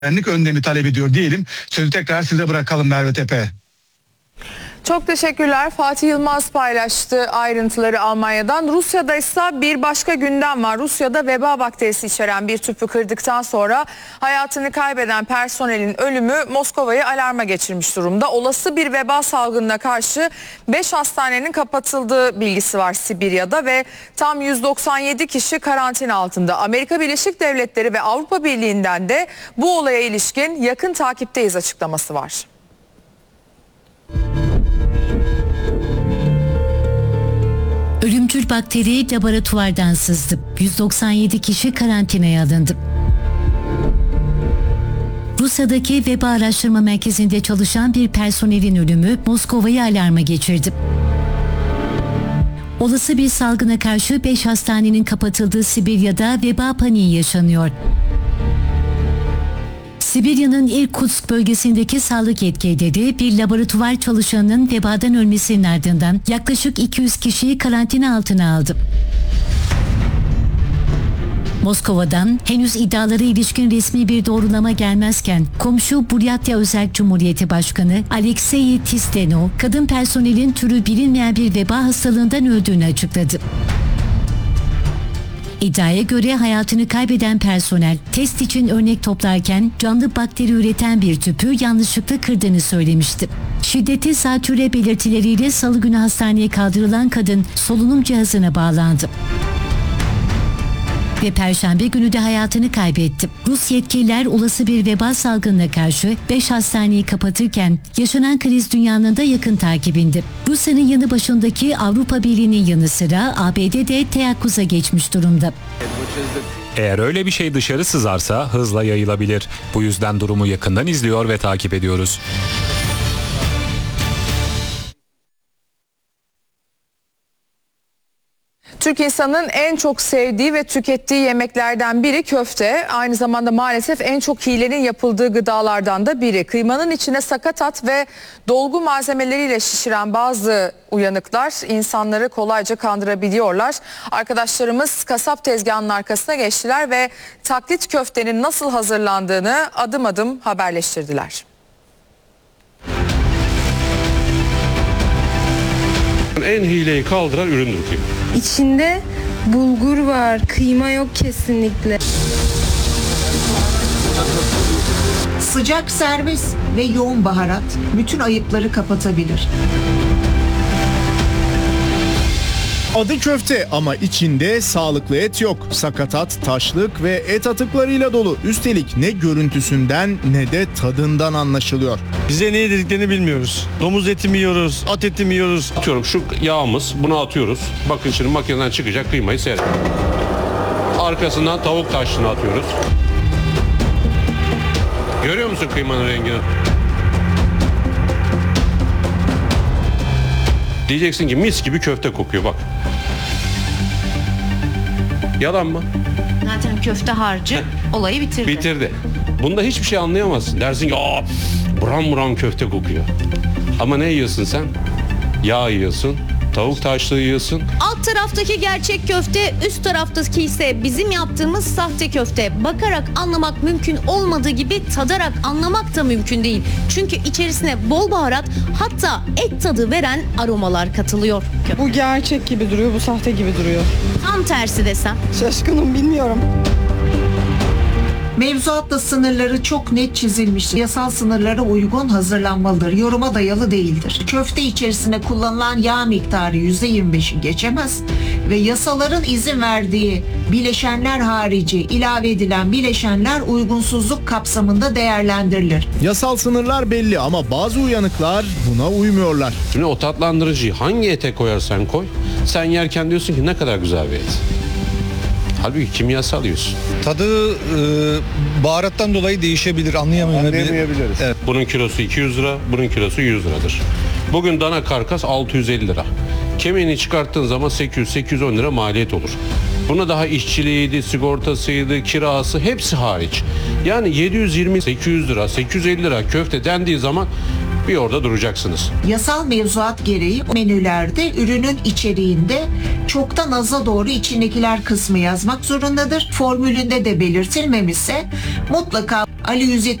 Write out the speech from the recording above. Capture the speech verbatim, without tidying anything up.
güvenlik önlemi talep ediyor diyelim. Sözü tekrar size bırakalım Merve Tepe. Çok teşekkürler. Fatih Yılmaz paylaştı ayrıntıları Almanya'dan. Rusya'da ise bir başka gündem var. Rusya'da veba bakterisi içeren bir tüpü kırdıktan sonra hayatını kaybeden personelin ölümü Moskova'yı alarma geçirmiş durumda. Olası bir veba salgınına karşı beş hastanenin kapatıldığı bilgisi var Sibirya'da ve tam yüz doksan yedi kişi karantina altında. Amerika Birleşik Devletleri ve Avrupa Birliği'nden de bu olaya ilişkin yakın takipteyiz açıklaması var. Ölümcül bakteri laboratuvardan sızdı. yüz doksan yedi kişi karantinaya alındı. Rusya'daki veba araştırma merkezinde çalışan bir personelin ölümü Moskova'yı alarma geçirdi. Olası bir salgına karşı beş hastanenin kapatıldığı Sibirya'da veba paniği yaşanıyor. Sibirya'nın Irkutsk bölgesindeki sağlık yetkilileri bir laboratuvar çalışanının vebadan ölmesinin ardından yaklaşık iki yüz kişiyi karantina altına aldı. Moskova'dan henüz iddialara ilişkin resmi bir doğrulama gelmezken komşu Buryatya Özerk Cumhuriyeti Başkanı Alexey Tistenov, kadın personelin türü bilinmeyen bir veba hastalığından öldüğünü açıkladı. İddiaya göre hayatını kaybeden personel test için örnek toplarken canlı bakteri üreten bir tüpü yanlışlıkla kırdığını söylemişti. Şiddetli zatürre belirtileriyle salı günü hastaneye kaldırılan kadın solunum cihazına bağlandı. Ve perşembe günü de hayatını kaybetti. Rus yetkililer olası bir veba salgınına karşı beş hastaneyi kapatırken yaşanan kriz dünyanın da yakın takibinde. Rusya'nın yanı başındaki Avrupa Birliği'nin yanı sıra A B D de teyakkuza geçmiş durumda. Eğer öyle bir şey dışarı sızarsa hızla yayılabilir. Bu yüzden durumu yakından izliyor ve takip ediyoruz. Türk insanının en çok sevdiği ve tükettiği yemeklerden biri köfte. Aynı zamanda maalesef en çok hilenin yapıldığı gıdalardan da biri. Kıymanın içine sakatat ve dolgu malzemeleriyle şişiren bazı uyanıklar insanları kolayca kandırabiliyorlar. Arkadaşlarımız kasap tezgahının arkasına geçtiler ve taklit köftenin nasıl hazırlandığını adım adım haberleştirdiler. En hileyi kaldıran üründür kıyma. İçinde bulgur var, kıyma yok kesinlikle. Sıcak servis ve yoğun baharat bütün ayıpları kapatabilir. Adı köfte ama içinde sağlıklı et yok. Sakatat, taşlık ve et atıklarıyla dolu. Üstelik ne görüntüsünden ne de tadından anlaşılıyor. Bize ne yedirdiklerini bilmiyoruz. Domuz eti mi yiyoruz, at eti mi yiyoruz? Atıyorum şu yağımız, bunu atıyoruz. Bakın şimdi makineden çıkacak kıymayı seyredin. Arkasından tavuk taşlığını atıyoruz. Görüyor musun kıymanın rengini? Diyeceksin ki mis gibi köfte kokuyor bak. Yalan mı? Zaten köfte harcı olayı bitirdi. Bitirdi. Bunda hiçbir şey anlayamazsın. Dersin ki aa buram buram köfte kokuyor. Ama ne yiyorsun sen? Yağ yiyorsun, tavuk taşlığı yiyorsun. Alt taraftaki gerçek köfte, üst taraftaki ise bizim yaptığımız sahte köfte. Bakarak anlamak mümkün olmadığı gibi tadarak anlamak da mümkün değil. Çünkü içerisine bol baharat, hatta et tadı veren aromalar katılıyor. Bu gerçek gibi duruyor, bu sahte gibi duruyor. Tam tersi desem. Şaşkınım, bilmiyorum. Mevzuatla sınırları çok net çizilmiştir. Yasal sınırlara uygun hazırlanmalıdır. Yoruma dayalı değildir. Köfte içerisine kullanılan yağ miktarı yüzde yirmi beşi geçemez ve yasaların izin verdiği bileşenler harici ilave edilen bileşenler uygunsuzluk kapsamında değerlendirilir. Yasal sınırlar belli ama bazı uyanıklar buna uymuyorlar. Şimdi o tatlandırıcıyı hangi ete koyarsan koy, sen yerken diyorsun ki ne kadar güzel bir et. Halbuki kimyasal yiyorsun. Tadı e, baharattan dolayı değişebilir, anlayamayabiliriz. Evet. Bunun kilosu iki yüz lira, bunun kilosu yüz liradır. Bugün dana karkas altı yüz elli lira. Kemiğini çıkarttığın zaman sekiz yüz sekiz yüz on lira maliyet olur. Buna daha işçiliğiydi, sigortasıydı, kirası hepsi hariç. Yani yedi yüz yirmi sekiz yüz lira, sekiz yüz elli lira köfte dendiği zaman bir orada duracaksınız. Yasal mevzuat gereği menülerde ürünün içeriğinde çoktan aza doğru içindekiler kısmı yazmak zorundadır. Formülünde de belirtilmemişse mutlaka Ali yüz